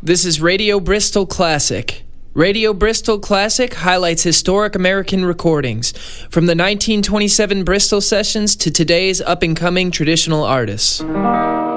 This is Radio Bristol Classic. Radio Bristol Classic highlights historic American recordings, from the 1927 Bristol sessions to today's up-and-coming traditional artists.